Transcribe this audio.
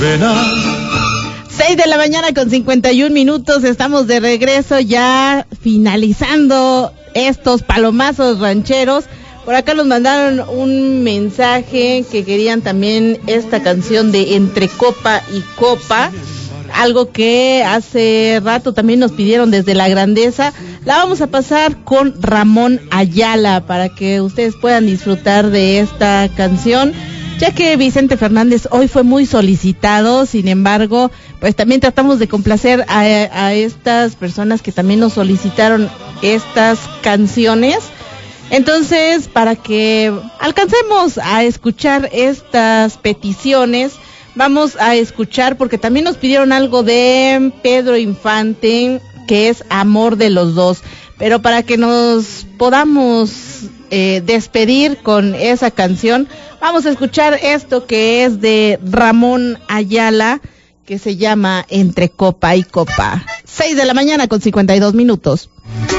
6 de la mañana con 51 minutos, estamos de regreso ya finalizando estos palomazos rancheros. Por acá nos mandaron un mensaje que querían también esta canción de Entre Copa y Copa, algo que hace rato también nos pidieron desde La Grandeza. La vamos a pasar con Ramón Ayala para que ustedes puedan disfrutar de esta canción, ya que Vicente Fernández hoy fue muy solicitado. Sin embargo, pues también tratamos de complacer a estas personas que también nos solicitaron estas canciones. Entonces, para que alcancemos a escuchar estas peticiones, vamos a escuchar, porque también nos pidieron algo de Pedro Infante, que es Amor de los Dos. Pero para que nos podamos despedir con esa canción, vamos a escuchar esto que es de Ramón Ayala, que se llama Entre Copa y Copa. 6 de la mañana con 52 minutos.